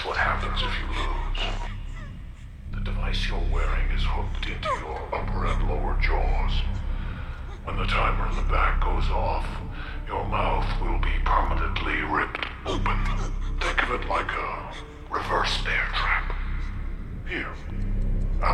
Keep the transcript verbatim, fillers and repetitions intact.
is what happens if you lose. The device you're wearing is hooked into your upper and lower jaws. When the timer in the back goes off, your mouth will be permanently ripped open. Think of it like a reverse bear trap. Here,